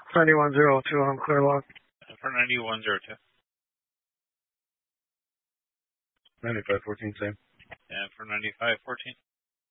9102 on clear lock. For 9102. 9514, same. And for 9514.